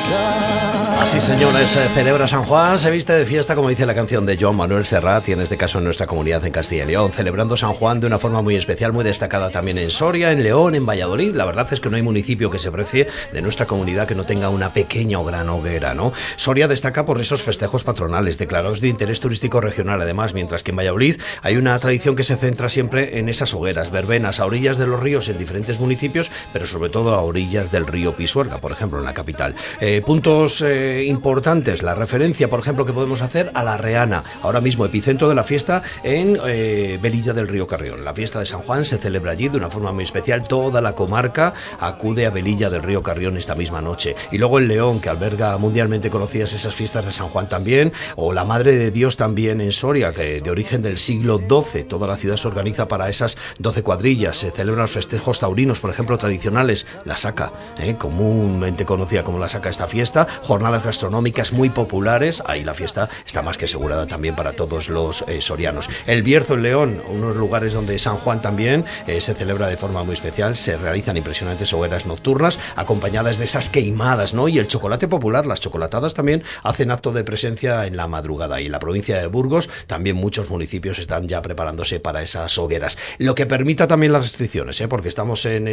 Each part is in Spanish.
Así, señores, celebra San Juan, se viste de fiesta, como dice la canción de Joan Manuel Serrat, y en este caso en nuestra comunidad en Castilla y León, celebrando San Juan de una forma muy especial, muy destacada también en Soria, en León, en Valladolid. La verdad es que no hay municipio que se precie de nuestra comunidad que no tenga una pequeña o gran hoguera, ¿no? Soria destaca por esos festejos patronales, declarados de interés turístico regional, además, mientras que en Valladolid hay una tradición que se centra siempre en esas hogueras, verbenas a orillas de los ríos en diferentes municipios, pero sobre todo a orillas del río Pisuerga, por ejemplo, en la capital. Puntos importantes, la referencia, por ejemplo, que podemos hacer a la Reana, ahora mismo epicentro de la fiesta en Velilla del Río Carrión. La fiesta de San Juan se celebra allí de una forma muy especial, toda la comarca acude a Velilla del Río Carrión esta misma noche. Y luego en León, que alberga mundialmente conocidas esas fiestas de San Juan también, o la Madre de Dios también en Soria, que de origen del siglo XII, toda la ciudad se organiza para esas 12 cuadrillas, se celebran los festejos taurinos, por ejemplo, tradicionales, la saca, comúnmente conocida como la saca esta fiesta, jornadas gastronómicas muy populares, ahí la fiesta está más que asegurada también para todos los sorianos. El Bierzo en León, unos lugares donde San Juan también se celebra de forma muy especial, se realizan impresionantes hogueras nocturnas acompañadas de esas queimadas, ¿no? Y el chocolate popular, las chocolatadas también hacen acto de presencia en la madrugada, y en la provincia de Burgos también muchos municipios están ya preparándose para esas hogueras, lo que permita también las restricciones, porque estamos en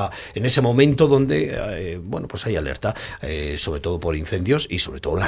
ese momento donde bueno, pues hay alerta, sobre todo por incendios y sobre todo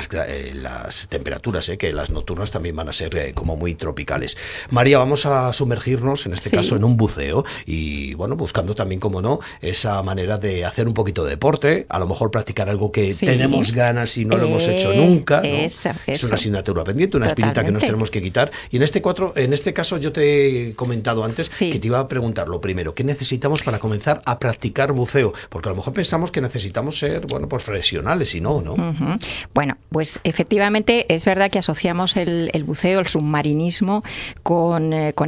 las temperaturas, que las nocturnas también van a ser como muy tropicales. María, vamos a sumergirnos en este caso en un buceo y bueno, buscando también, como no, esa manera de hacer un poquito de deporte, a lo mejor practicar algo que tenemos ganas y no lo hemos hecho nunca, ¿no? Es una asignatura pendiente, una espinita que nos tenemos que quitar. Y en este caso yo te he comentado antes que te iba a preguntar lo primero, ¿qué necesitamos para comenzar a practicar buceo? Porque a lo mejor pensamos que necesitamos ser, bueno, profesionales y no. Uh-huh. Bueno, pues efectivamente es verdad que asociamos el buceo, el submarinismo con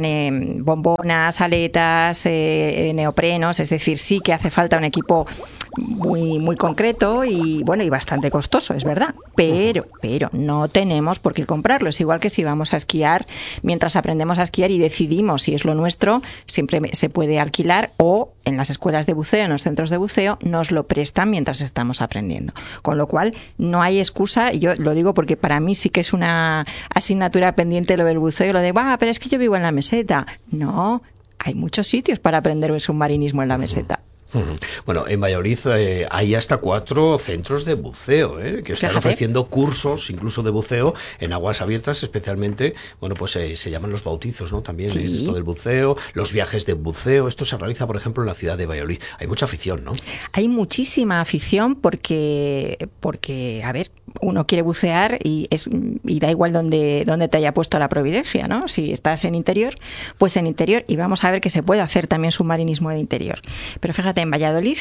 bombonas, aletas, neoprenos, es decir, sí que hace falta un equipo muy, muy concreto y bueno, y bastante costoso, es verdad, pero no tenemos por qué comprarlo. Es igual que si vamos a esquiar, mientras aprendemos a esquiar y decidimos si es lo nuestro, siempre se puede alquilar, o en las escuelas de buceo, en los centros de buceo, nos lo prestan mientras estamos aprendiendo. Con lo cual, no hay excusa, y yo lo digo porque para mí sí que es una asignatura pendiente lo del buceo, lo de, pero es que yo vivo en la meseta. No, hay muchos sitios para aprender el submarinismo en la meseta. Bueno, en Valladolid hay hasta 4 centros de buceo, que están ofreciendo cursos incluso de buceo en aguas abiertas, especialmente, bueno, pues se llaman los bautizos, ¿no? También esto del buceo, los viajes de buceo, esto se realiza, por ejemplo, en la ciudad de Valladolid. Hay mucha afición, ¿no? Hay muchísima afición porque a ver, uno quiere bucear y da igual donde te haya puesto la providencia, ¿no? Si estás en interior, pues en interior, y vamos a ver que se puede hacer también submarinismo de interior. Pero fíjate, en Valladolid,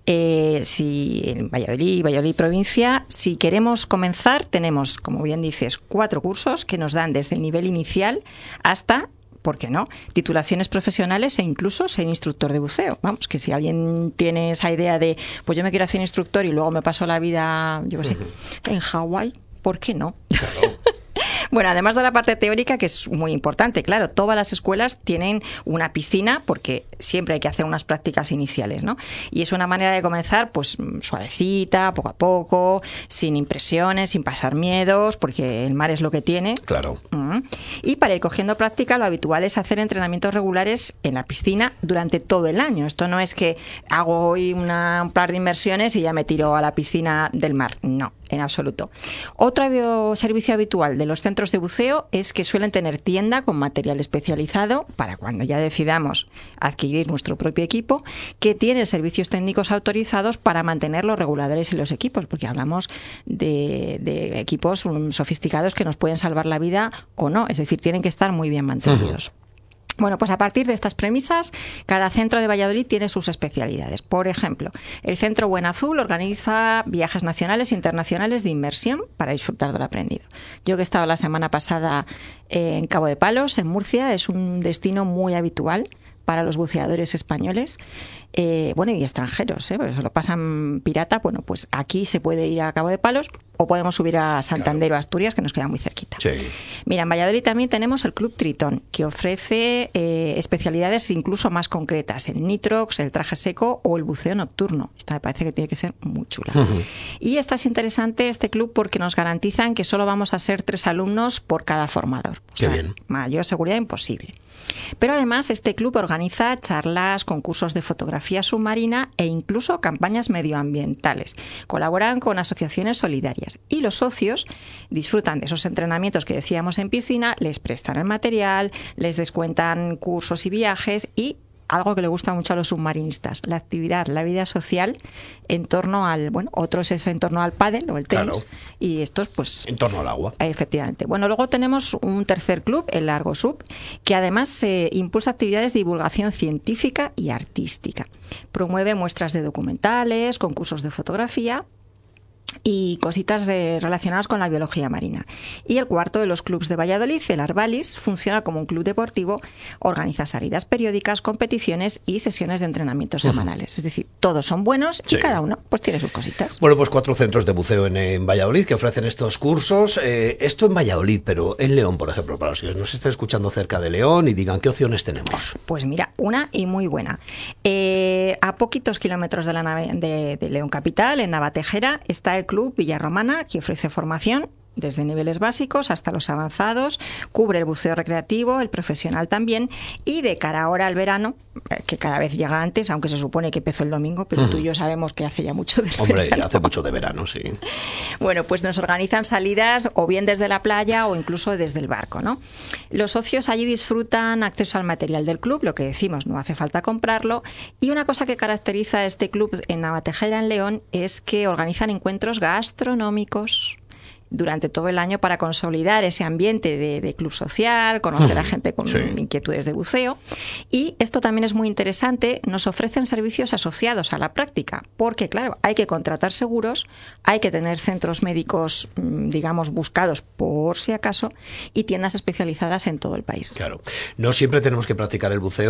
en Valladolid provincia, si queremos comenzar, tenemos, como bien dices, 4 cursos que nos dan desde el nivel inicial hasta, ¿por qué no?, titulaciones profesionales e incluso ser instructor de buceo. Vamos, que si alguien tiene esa idea de, pues yo me quiero hacer instructor y luego me paso la vida, yo qué sé, en Hawái, ¿por qué no? Claro. Bueno, además de la parte teórica, que es muy importante, claro, todas las escuelas tienen una piscina porque siempre hay que hacer unas prácticas iniciales, ¿no? Y es una manera de comenzar, pues, suavecita, poco a poco, sin impresiones, sin pasar miedos, porque el mar es lo que tiene. Claro. Y para ir cogiendo práctica, lo habitual es hacer entrenamientos regulares en la piscina durante todo el año. Esto no es que hago hoy un par de inmersiones y ya me tiro a la piscina del mar. No, en absoluto. Otro servicio habitual de los centros de buceo es que suelen tener tienda con material especializado para cuando ya decidamos adquirir nuestro propio equipo, que tiene servicios técnicos autorizados para mantener los reguladores y los equipos, porque hablamos de equipos sofisticados que nos pueden salvar la vida o no, es decir, tienen que estar muy bien mantenidos. Bueno, pues a partir de estas premisas, cada centro de Valladolid tiene sus especialidades. Por ejemplo, el Centro Buen Azul organiza viajes nacionales e internacionales de inmersión para disfrutar del aprendido. Yo que he estado la semana pasada en Cabo de Palos, en Murcia, es un destino muy habitual para los buceadores españoles, y extranjeros, porque se lo pasan pirata. Bueno, pues aquí se puede ir a Cabo de Palos o podemos subir a Santander o Asturias, que nos queda muy cerquita. Sí. Mira, en Valladolid también tenemos el Club Tritón, que ofrece especialidades incluso más concretas, el nitrox, el traje seco o el buceo nocturno. Esta me parece que tiene que ser muy chula. Y esta es interesante, este club, porque nos garantizan que solo vamos a ser 3 alumnos por cada formador. O sea, bien. Mayor seguridad imposible. Pero además este club organiza charlas, concursos de fotografía submarina e incluso campañas medioambientales. Colaboran con asociaciones solidarias y los socios disfrutan de esos entrenamientos que decíamos en piscina, les prestan el material, les descuentan cursos y viajes y algo que le gusta mucho a los submarinistas, la actividad, la vida social en torno al, bueno, otros es en torno al pádel o el tenis, Claro. y estos pues En torno al agua. efectivamente. Bueno, luego tenemos un tercer club, el Largo Sub, que además impulsa actividades de divulgación científica y artística. Promueve muestras de documentales, concursos de fotografía y cositas relacionadas con la biología marina. Y el cuarto de los clubs de Valladolid, el Arvalis, funciona como un club deportivo, organiza salidas periódicas, competiciones y sesiones de entrenamiento semanales. Es decir, todos son buenos y Sí. cada uno pues tiene sus cositas. Bueno, pues 4 centros de buceo en Valladolid que ofrecen estos cursos. Esto en Valladolid, pero en León, por ejemplo, para los que nos estén escuchando cerca de León y digan qué opciones tenemos. Pues mira, una y muy buena. A poquitos kilómetros de de León Capital, en Navatejera, está el Club Villarromana, que ofrece formación desde niveles básicos hasta los avanzados, cubre el buceo recreativo, el profesional también, y de cara ahora al verano, que cada vez llega antes, aunque se supone que empezó el domingo, pero tú y yo sabemos que hace ya mucho de Hombre, verano. ya hace mucho de verano, sí. Bueno, pues nos organizan salidas o bien desde la playa o incluso desde el barco, ¿no? Los socios allí disfrutan acceso al material del club, lo que decimos, no hace falta comprarlo. Y una cosa que caracteriza a este club en Navatejera, en León, es que organizan encuentros gastronómicos durante todo el año para consolidar ese ambiente de club social, conocer a gente con inquietudes de buceo. Y esto también es muy interesante, nos ofrecen servicios asociados a la práctica, porque claro, hay que contratar seguros, hay que tener centros médicos, digamos, buscados por si acaso, y tiendas especializadas en todo el país. Claro. No siempre tenemos que practicar el buceo